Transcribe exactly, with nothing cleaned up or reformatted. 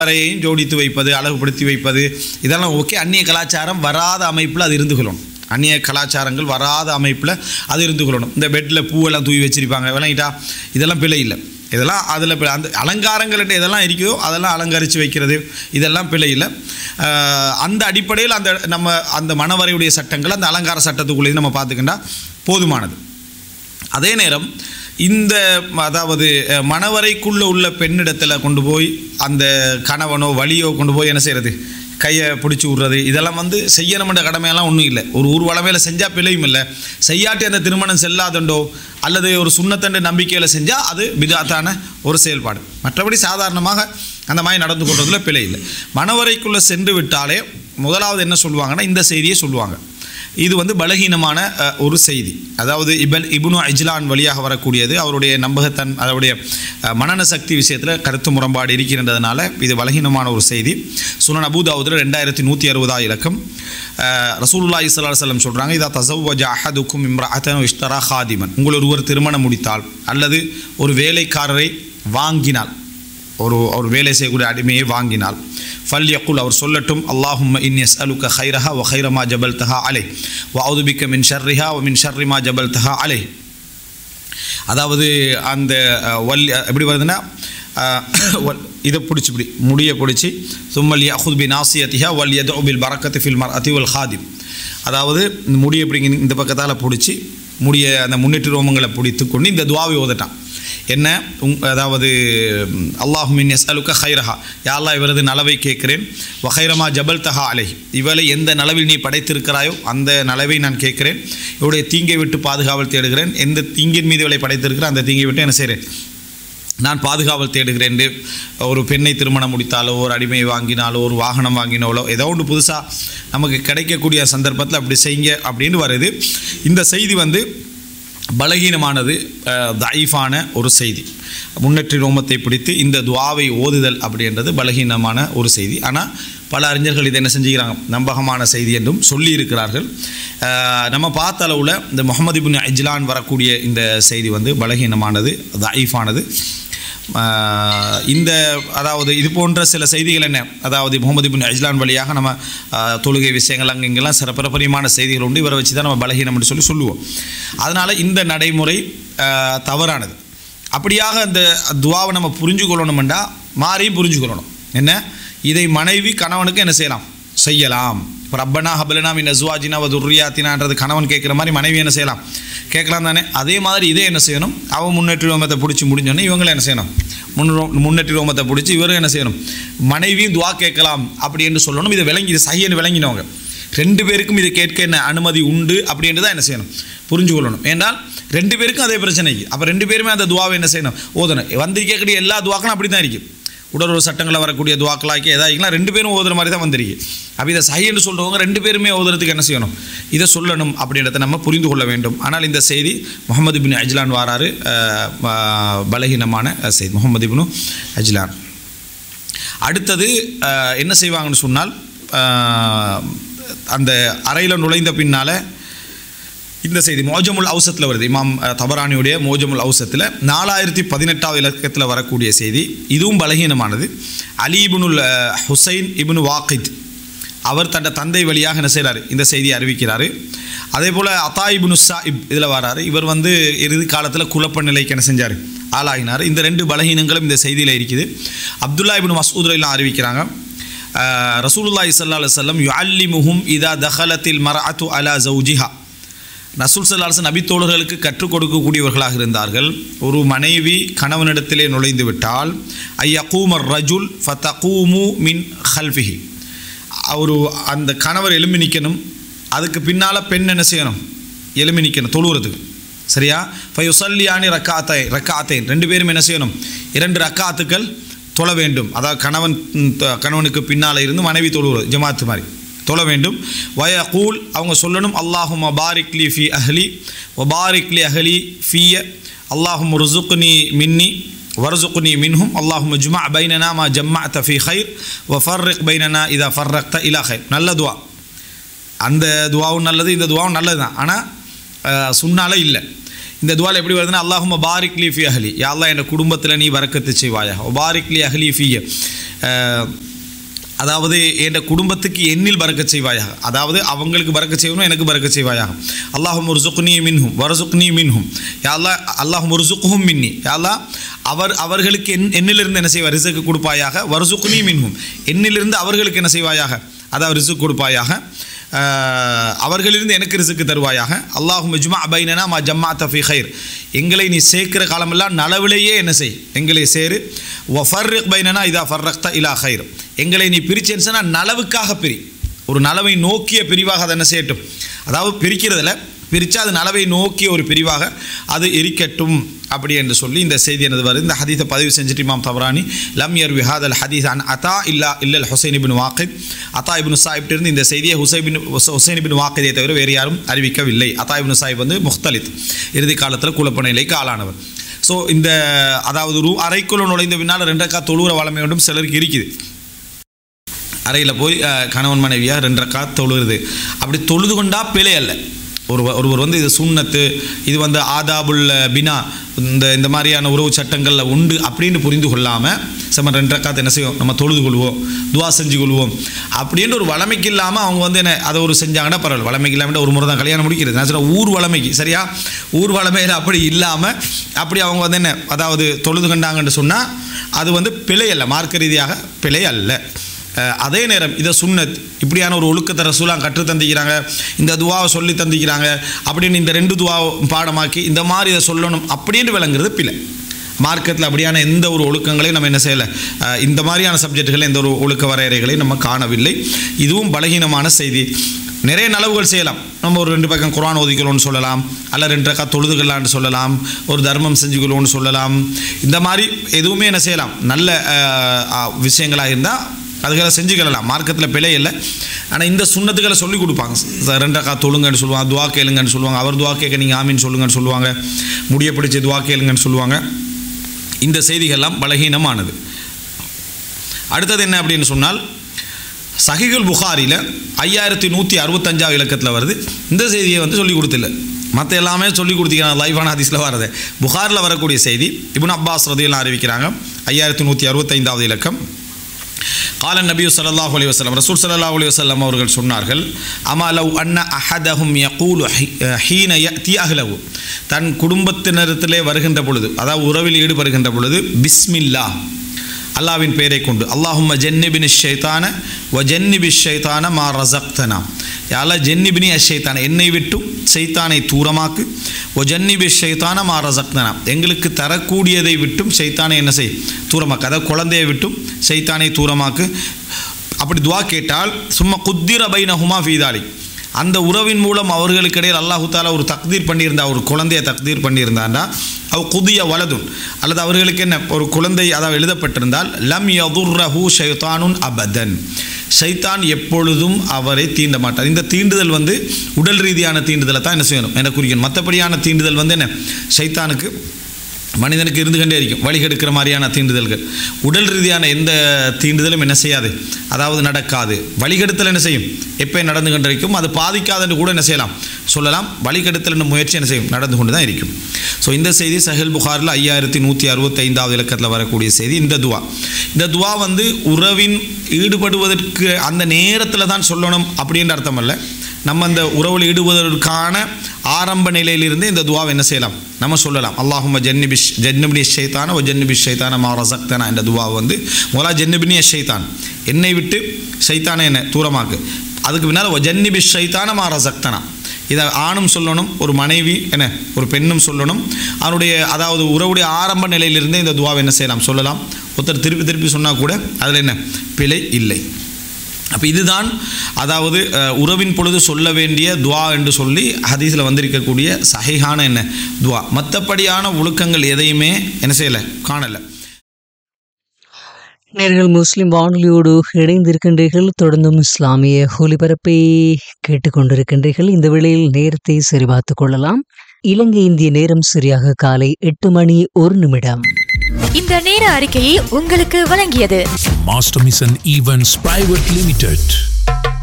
வரையையும் ஜோடித்து வைப்பது, அழகுபடுத்தி வைப்பது, இதெல்லாம் ஓகே. அந்நிய கலாச்சாரம் வராத அமைப்பில் அது இருந்து கொள்ளணும். அந்நிய கலாச்சாரங்கள் வராத அமைப்பில் அது இருந்து கொள்ளணும். இந்த பெட்டில் பூவெல்லாம் தூவி வச்சுருப்பாங்க, விளங்கிட்டா, இதெல்லாம் பிழை இல்லை. இதெல்லாம் அதில் அந்த அலங்காரங்கள் எதெல்லாம் இருக்குதோ அதெல்லாம் அலங்கரித்து வைக்கிறது, இதெல்லாம் பிழை இல்லை. அந்த அடிப்படையில் அந்த நம்ம அந்த மணவரையுடைய சட்டங்கள் அந்த அலங்கார சட்டத்துக்குள்ளேயே நம்ம பார்த்துக்கிட்டா போதுமானது. அதே நேரம் இந்த அதாவது மணவரைக்குள்ளே உள்ள பெண்ணிடத்தில் கொண்டு போய் அந்த கணவனோ வலியோ கொண்டு போய் என்ன செய்கிறது, கையை பிடிச்சி விட்றது, இதெல்லாம் வந்து செய்யணுமென்ற கடமையெல்லாம் ஒன்றும் இல்லை. ஒரு ஊர்வலமையில் செஞ்சால் பிழையும் இல்லை. செய்யாட்டி அந்த திருமணம் செல்லாதண்டோ அல்லது ஒரு சுண்ணத்தண்டு நம்பிக்கையில் செஞ்சால் அது பிதாத்தான ஒரு செயல்பாடு. மற்றபடி சாதாரணமாக அந்த மாதிரி நடந்து கொள்வதில் பிழை இல்லை. மணவரைக்குள்ளே சென்று விட்டாலே முதலாவது என்ன சொல்லுவாங்கன்னா இந்த செய்தியை சொல்லுவாங்க. இது வந்து பலகீனமான ஒரு செய்தி. அதாவது இபன் இப்னு அஜ்லான் வழியாக வரக்கூடியது. அவருடைய நம்பகத்தன் அவருடைய மனன சக்தி விஷயத்தில் கருத்து முரண்பாடு இருக்கின்றதுனால இது பலகீனமான ஒரு செய்தி. சுனன் அபூ தாவூதில் ரெண்டாயிரத்தி நூற்றி அறுபதாவது இலக்கம். ரசூலுல்லாஹி ஸல்லல்லாஹு அலைஹி வஸல்லம் சொல்கிறாங்க, இதா தஸவ்வஜ அஹதுக்கும் இம்ரஅத்தன் இஷ்தரா ஹாதிமன், உங்கள் ஒருவர் திருமணம் முடித்தால் அல்லது ஒரு வேலைக்காரரை வாங்கினால், ஒரு ஒரு வேலை செய்யக்கூடிய அடிமையை வாங்கினால், ஃபல் யக்குல் அவர் சொல்லட்டும், அல்லாஹும்ம இன்னி அஸ்அலுக ஹைரஹா வ ஹைர மா ஜபல்தஹா அலை வ அஊது பிக்க மின் ஷர்ரிஹா வ மின் ஷர்ரி மா ஜபல்தஹா அலை. அதாவது அந்த வல் எப்படி வருதுன்னா இதை பிடிச்சி இப்படி முடியை பிடிச்சி சும்மல் யஹுத் பி நாசியத்திஹா வல் யதுஉ பில் பரக்கத்தி ஃபில் மர்அத்தி வல் ஹாதிம். அதாவது முடியை இப்படி இந்த பக்கத்தால் பிடிச்சி முடிய அந்த முன்னேற்ற ரோமங்களை பிடித்து கொண்டு இந்த துவாவை ஓதட்டான். என்ன உங் அதாவது அல்லாஹும்ம இன்னி அஸ்அலுக ஹைரஹா, யா அல்லாஹ் இவரது நலவை கேட்கிறேன், வ ஹைரமா ஜபல்தஹா அலைஹி, இவளை எந்த நலவில் நீ படைத்திருக்கிறாயோ அந்த நலவை நான் கேட்கிறேன், இவருடைய தீங்கை விட்டு பாதுகாவல் தேடுகிறேன், எந்த தீங்கின் மீது இவளை படைத்திருக்கிறேன் அந்த தீங்கை விட்டு என்ன செய்கிறேன் நான் பாதுகாவல் தேடுகிறேன். ஒரு பெண்ணை திருமணம் முடித்தாலோ ஒரு அடிமையை வாங்கினாலோ ஒரு வாகனம் வாங்கினாலோ ஏதோ ஒன்று புதுசாக நமக்கு கிடைக்கக்கூடிய சந்தர்ப்பத்தில் அப்படி செய்யுங்க அப்படின்னு வருது. இந்த செய்தி வந்து பலகீனமானது, தஈஃபான ஒரு செய்தி. முன்னேற்றி ரோமத்தை பிடித்து இந்த துவாவை ஓதுதல் அப்படின்றது பலகீனமான ஒரு செய்தி. ஆனால் பல அறிஞர்கள் இதை என்ன செஞ்சுக்கிறாங்க, நம்பகமான செய்தி என்றும் சொல்லி இருக்கிறார்கள். நம்ம பார்த்த அளவில் இந்த முஹம்மது இப்னு அஜ்லான் வரக்கூடிய இந்த செய்தி வந்து பலகீனமானது, தஈஃபானது. இந்த அதாவது இது போன்ற சில செய்திகள் என்ன, அதாவது முஹம்மது இப்னு அஜ்லான் வழியாக நம்ம தொழுகை விஷயங்கள் அங்கே இங்கெல்லாம் சிறப்பிரபரியமான செய்திகள் உண்டு, இவரை வச்சு தான் நம்ம பலகீனம் என்று சொல்லி சொல்லுவோம். அதனால் இந்த நடைமுறை தவறானது. அப்படியாக அந்த துவாவை நம்ம புரிஞ்சு கொள்ளணுமெண்டா மாறியும் புரிஞ்சு கொள்ளணும். என்ன, இதை மனைவி கணவனுக்கு என்ன செய்யலாம், செய்யலாம். இப்போ ரப்பனா ஹபலனா மின் அஸ்வாஜினா வ துர்ரியாத்தினான்றது கணவன் கேட்குற மாதிரி மனைவி என்ன செய்யலாம், கேட்கலாம் தானே. அதே மாதிரி இதே என்ன செய்யணும், அவன் முன்னேற்றி ரோமத்தை பிடிச்சி முடிஞ்சோடனே இவங்களை என்ன செய்யணும், முன்னோ முன்னேற்றி ரோமத்தை பிடிச்சி இவரும் என்ன செய்யணும், மனைவியும் துவா கேட்கலாம் அப்படி என்று சொல்லணும். இதை விளங்கி இது சஹீன்னு விளங்கினவங்க ரெண்டு பேருக்கும் இதை கேட்க என்ன அனுமதி உண்டு அப்படின்ட்டு தான் என்ன செய்யணும், புரிஞ்சு கொள்ளணும். ஏன்னால் ரெண்டு பேருக்கும் அதே பிரச்சனைக்கு அப்போ ரெண்டு பேருமே அந்த துவாவை என்ன செய்யணும், ஓதணும். வந்து கேட்கக்கூடிய எல்லா துவாக்களும் அப்படி தான் இருக்குது. உடலுறவு சட்டங்களில் வரக்கூடிய துவாக்களாக்கி எதாச்சும் ரெண்டு பேரும் ஓதுற மாதிரி தான் வந்திருக்கு. அப்போ இதை சஹீன்னு சொல்கிறவங்க ரெண்டு பேருமே ஓதுறதுக்கு என்ன செய்யணும், இதை சொல்லணும் அப்படின்றத நம்ம புரிந்து கொள்ள வேண்டும். ஆனால் இந்த செய்தி முஹம்மது இப்னு அஜ்லான் வாராரு, பலகீனமான செய்தி முஹம்மது இப்னு அஜ்லான். அடுத்தது என்ன செய்வாங்கன்னு சொன்னால், அந்த அறையில் நுழைந்த பின்னால் இந்த செய்தி மோஜமுல் அவுசத்தில் வருது. இமாம் தபரானியுடைய மோஜமுல் அவுசத்தில் நாலாயிரத்தி பதினெட்டாவது இலக்கத்தில் வரக்கூடிய செய்தி. இதுவும் பலகீனமானது. அலி இப்னுல் ஹுசைன் இப்னு வாக்கித் அவர் தன் தந்தை வழியாக என்ன செய்கிறார், இந்த செய்தியை அறிவிக்கிறார். அதே போல் அத்தா இப்னு சாயிப் இதில் வராரு. இவர் வந்து இறுதி காலத்தில் குழப்ப நிலைக்கு என்ன செஞ்சார், ஆளாகினார். இந்த ரெண்டு பலகீனங்களும் இந்த செய்தியில் இருக்குது. அப்துல்லா இப்னு மஸ்ஊத் எல்லாம் அறிவிக்கிறாங்க, ரசூலுல்லாஹி ஸல்லல்லாஹு அலைஹி வஸல்லம் யுஅல்லிமுஹும் இதா தஹலத்தில் மர்அத்து அலா ஜௌஜிஹா, ரசூல் ஸல்லல்லாஹு அலைஹி வஸல்லம் நபி தோழர்களுக்கு கற்றுக் கொடுக்கக்கூடியவர்களாக இருந்தார்கள். ஒரு மனைவி கணவனிடத்திலே நுழைந்து விட்டால் ஐயகூமர் ரஜுல் ஃபதகூமு மின் ஹல்ஃபிஹி, ஒரு அந்த கணவர் எலும்பி நிற்கணும், அதுக்கு பின்னால் பெண் என்ன செய்யணும், எலும்பி நிற்கணும் தொழுகிறதுக்கு, சரியா. ஃபயுஸல்லியானி ரக்காத்தை ரக்காத்தை ரெண்டு பேரும் என்ன செய்யணும், இரண்டு ரக்காத்துக்கள் தொழ வேண்டும். அதாவது கணவன் கணவனுக்கு பின்னால் இருந்து மனைவி தொழுகிறது ஜமாத்து மாதிரி தொழ வேண்டும். வயகூல் அவங்க சொல்லணும், அல்லாஹும்ம பாரிக் லி ஃபி அஹ்லி வ பாரிக் லி அஹ்லி ஃபிய அல்லாஹும்ம ருஸுக்னி மின்னி வர்ஸுக்னி மின்ஹும் அல்லாஹும்ம ஜுமா பைனனா மா ஜம்மஅத ஃபி கைர் வ ஃபர்ரிக் பைனனா இதா ஃபர்ரக்த இலா கைர். நல்ல துவா, அந்த துவாவும் நல்லது, இந்த துவாவும் நல்லது தான். ஆனால் சுன்னால இல்லை. இந்த துவால் எப்படி வருதுன்னா, அல்லாஹும்ம பாரிக் லி ஃபி அஹ்லி, யா அல்லாஹ் என் குடும்பத்தில் நீ வரக்கத்து செய்வாயா, பாரிக் லி அஹ்லி ஃபிய அதாவது என் குடும்பத்துக்கு எண்ணில் பறக்கச் செய்வாயாக, அதாவது அவங்களுக்கு பறக்கச் செய்யணும், எனக்கு பறக்கச் செய்வாயாக. அல்லாஹும் உர்சுக்னி மின்ஹும் வரசுக்னி மின்ஹும் யா அல்லாஹ், அல்லாஹும் உர்சுக்ஹும் மின்னி யா அல்லாஹ், அவர் அவர்களுக்கு என் எண்ணிலிருந்து என்ன செய்வார், ரிசுக்கு கொடுப்பாயாக. வரசுக்னி மின்ஹும் எண்ணிலிருந்து அவர்களுக்கு என்ன செய்வாயாக, அதாவது ரிசுக்கு கொடுப்பாயாக. அவர்களிலிருந்து எனக்கு ரிசுக்கு தருவாயாக. அல்லாஹும் இஜ்மா பைனனா மா ஜம்மாத ஃபீ கைர், எங்களை நீ சேர்க்கிற காலமெல்லாம் நலவிலேயே என்ன செய், எங்களை சேரு. வஃபர்ரிக் பைனனா இதா ஃபர்ரக்த இலா கைர், எங்களை நீ பிரிச்சேன்னு சொன்னால் நலவுக்காக பிரி, ஒரு நலவை நோக்கிய பிரிவாக அதை என்ன செய்யட்டும், அதாவது பிரிக்கிறதில்ல, பிரித்தா அது நலவை நோக்கிய ஒரு பிரிவாக அது இருக்கட்டும் அப்படி என்று சொல்லி இந்த செய்தி எனது வருது. இந்த ஹதீஸை பதிவு செஞ்சுட்டு இமாம் தபரானி லம் யர்வி ஹாதல் ஹதீஸ் அன் அதா இல்லா இல்லல் ஹுசைன் இப்னு வாக்கித், அதா இப்னு சாயிப்ட இருந்து இந்த செய்தியை ஹுசைன் ஹுசைன் இப்னு வாக்கிதை தவிர வேறு யாரும் அறிவிக்கவில்லை. அதா இப்னு சாயிப் வந்து முஹ்தலித், இறுதி காலத்தில் குழப்ப நிலைக்கு ஆளானவர். ஸோ இந்த அதாவது ரூ அறைக்குள்ள நுழைந்த பின்னால் ரெண்டக்கா தொழுகிற வளமை ஒன்றும் சிலருக்கு இருக்குது. அறையில் போய் கணவன் மனைவியாக ரெண்டக்கா தொழுகிறது, அப்படி தொழுது கொண்டா பிழை அல்ல. ஒரு ஒருவர் வந்து இது சுன்னத்து, இது வந்து ஆதாபுல் பினா, இந்த இந்த மாதிரியான உறவு சட்டங்களில் உண்டு அப்படின்னு புரிந்து கொள்ளாமல் சம ரெண்டு ரக்காத்து என்ன செய்வோம், நம்ம தொழுது கொள்வோம், துவா செஞ்சு கொள்வோம் அப்படின்ற ஒரு வளமைக்கு இல்லாமல் அவங்க வந்து என்ன அதை ஒரு செஞ்சாங்கன்னா பரவாயில்ல. வளமைக்கு இல்லாமல் ஒரு முறை தான் கல்யாணம் முடிக்கிறது, நான் சொல்ல ஊர் வளமைக்கு சரியா, ஊர் வளமையில் அப்படி இல்லாமல் அப்படி அவங்க வந்து என்ன அதாவது தொழுது கண்டாங்கன்னு சொன்னால் அது வந்து பிழை அல்ல, மார்க்க ரீதியாக பிழை அல்ல. அதே நேரம் இதை சுன்னத், இப்படியான ஒரு ஒழுக்கத்தை ரசூலாக கற்று தந்திக்கிறாங்க, இந்த துவாவை சொல்லி தந்திக்கிறாங்க அப்படின்னு இந்த ரெண்டு துவாவை பாடமாக்கி இந்த மாதிரி இதை சொல்லணும் அப்படின்னு விளங்குறது பிழை. மார்க்கத்தில் அப்படியான எந்த ஒரு ஒழுக்கங்களையும் நம்ம என்ன செய்யலை, இந்த மாதிரியான சப்ஜெக்டுகளை எந்த ஒரு ஒழுக்க வரையறைகளையும் நம்ம காணவில்லை. இதுவும் பலகீனமான செய்தி. நிறைய நலவுகள் செய்யலாம், நம்ம ஒரு ரெண்டு பக்கம் குர்ஆன் ஓதிக்கணும்னு சொல்லலாம், அல்ல ரெண்டு ரக்கா தொழுதுகளான்னு சொல்லலாம், ஒரு தர்மம் செஞ்சுக்கணும்னு சொல்லலாம். இந்த மாதிரி எதுவுமே என்ன செய்யலாம், நல்ல விஷயங்களாக இருந்தால் அதுகளை செஞ்சுக்கலாம், மார்க்கத்தில் பிழை இல்லை. ஆனால் இந்த சுண்ணத்துக்களை சொல்லிக் கொடுப்பாங்க. ரெண்டக்கா தொழுங்கன்னு சொல்லுவாங்க, துவா கேளுங்கன்னு சொல்லுவாங்க, அவர் துவா கேட்க நீங்கள் ஆமீன் சொல்லுங்கன்னு சொல்லுவாங்க, முடிய பிடிச்சி துவா கேளுங்கன்னு சொல்லுவாங்க. இந்த செய்திகள்லாம் பலகீனமானது. அடுத்தது என்ன அப்படின்னு சொன்னால், சஹீஹுல் புகாரியில் ஐயாயிரத்தி நூற்றி அறுபத்தஞ்சாவது இலக்கத்தில் வருது. இந்த செய்தியை வந்து சொல்லிக் கொடுத்தில்ல, மற்ற எல்லாமே சொல்லிக் கொடுத்தீங்கன்னா லைஃபான ஹதீஸில் வரது. புகாரில் வரக்கூடிய செய்தி இப்னு அப்பாஸ் ரதியல்லாஹு அறிவிக்கிறாங்க, ஐயாயிரத்தி நூற்றி அறுபத்தைந்தாவது இலக்கம். கால நபி ஸல்லல்லாஹு அலைஹி வஸல்லம், ரசூல் ஸல்லல்லாஹு அலைஹி வஸல்லம் அவர்கள் சொன்னார்கள், அமா லவ் அன்ன அஹதஹும் யகூலு ஹீன யஅதி அஹ்லஹு, தன் குடும்பத்தினரிடத்திலே வருகின்ற பொழுது, அதாவது உறவில் ஈடுபடுகின்ற பொழுது, பிஸ்மில்லாஹ், அல்லாஹ்வின் பெயரை கொண்டு, அல்லாஹும்ம ஜன்னிபினி ஷைத்தான வ ஜன்னிபி ஷைத்தான மா ரஸக்தனா, யா அல்லாஹ் ஜன்னிபினி அஷைத்தான, என்னை விட்டும் ஷைத்தானை தூரமாக்கு, வ ஜன்னிபி ஷைத்தான மா ரஸக்தனா, எங்களுக்கு தரக்கூடியதை விட்டும் ஷைத்தானை என்ன செய், தூரமாக்கு, அதாவது குழந்தையை விட்டும் ஷைத்தானை தூரமாக்கு. அப்படி துவா கேட்டால், சும்மா குத்திர பைனஹுமா ஃபீ தாலிக், அந்த உறவின் மூலம் அவர்களுக்கு இடையில் அல்லாஹு தாலா ஒரு தக்தீர் பண்ணியிருந்தா, ஒரு குழந்தையை தக்தீர் பண்ணியிருந்தாண்டா, அவ் குதிய வலதுன், அல்லது அவர்களுக்கு என்ன ஒரு குழந்தை அதாவது எழுதப்பட்டிருந்தால், லம் யதுர்ரஹு ஷைத்தானுன் அபதன், ஷைத்தான் எப்பொழுதும் அவரை தீண்ட மாட்டார். இந்த தீண்டுதல் வந்து உடல் ரீதியான தீண்டுதலை தான் என்ன செய்யணும், என்ன குறிக்கணும். மற்றபடியான தீண்டுதல் வந்து என்ன, ஷைத்தானுக்கு மனிதனுக்கு இருந்து கொண்டே இருக்கும், வழிகெடுக்கிற மாதிரியான தீண்டுதல்கள். உடல் ரீதியான எந்த தீண்டுதலும் என்ன செய்யாது, அதாவது நடக்காது. வழிகெடுத்தல் என்ன செய்யும், எப்போ நடந்து கொண்டு இருக்கும், அது பாதிக்காதுன்னு கூட என்ன செய்யலாம் சொல்லலாம். வழிகெடுத்தல் என்ன முயற்சி என்ன செய்யும், நடந்து கொண்டு தான் இருக்கும். ஸோ இந்த செய்தி சஹீஹுல் புகாரில் ஐயாயிரத்தி நூற்றி அறுபத்தைந்தாவது இலக்கத்தில் வரக்கூடிய செய்தி. இந்த துவா, இந்த துவா வந்து உறவின் ஈடுபடுவதற்கு அந்த நேரத்தில் தான் சொல்லணும் அப்படின்ற அர்த்தம் அல்ல. நம்ம அந்த உறவில் ஈடுபடுவதற்கான ஆரம்ப நிலையிலிருந்து இந்த துவாவை என்ன செய்யலாம், நம்ம சொல்லலாம். அல்லாஹும்ம ஜன்னிபிஷ் ஜன்னிபினி ஷைத்தான ஒ ஜன்னிபிஷ் ஷைத்தான மா ரஸக்தனா என்ற துவாவை வந்து மொலா ஜன்னிபினி ஷைத்தான், என்னை விட்டு ஷைத்தானை என்ன தூரமாக்கு, அதுக்கு பின்னால் ஒ ஜன்னிபிஷ் ஷைத்தான மா ரஸக்தனா, இதை ஆணும் சொல்லணும், ஒரு மனைவி என்ன ஒரு பெண்ணும் சொல்லணும். அவருடைய அதாவது உறவுடைய ஆரம்ப நிலையிலிருந்தே இந்த துவாவை என்ன செய்யலாம் சொல்லலாம். ஒருத்தர் திருப்பி திருப்பி சொன்னால் கூட அதில் என்ன பிழை இல்லை. அப்போ இதுதான் அதாவது உறவின் பொழுது சொல்ல வேண்டிய துவா என்று சொல்லி ஹதீஸில் வந்திருக்கக்கூடிய சஹீஹான என்ன துவா. மற்றபடியான ஒழுக்கங்கள் எதையுமே என்ன செய்யலை, காணலை. நேர்கள் முஸ்லிம் வானொலியோடு இணைந்திருக்கின்றீர்கள். தொடர்ந்தும் இஸ்லாமிய ஒலிபரப்பை கேட்டுக்கொண்டிருக்கின்றீர்கள். இந்த வேளையில் நேரத்தை சரிபார்த்து கொள்ளலாம். இலங்கை இந்திய நேரம் சரியாக காலை எட்டு மணி ஒரு நிமிடம். இந்த நேர அறிக்கையை உங்களுக்கு வழங்கியது master mission events private limited.